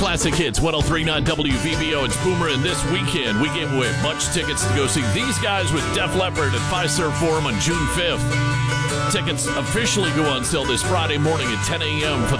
Classic Hits, 103.9 WVBO. It's Boomer, and this weekend we gave away a bunch of tickets to go see these guys with Def Leppard at Fiserv Forum on June 5th. Tickets officially go on sale this Friday morning at 10 a.m. for the